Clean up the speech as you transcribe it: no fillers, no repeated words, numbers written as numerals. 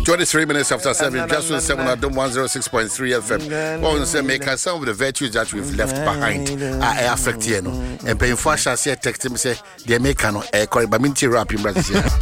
23 minutes after 7, just with 7 at 106.3 FM. One say make some of the virtues that we've left behind are affecting you. And paying for shall say text him say they make no correct but minty rap in Brazil.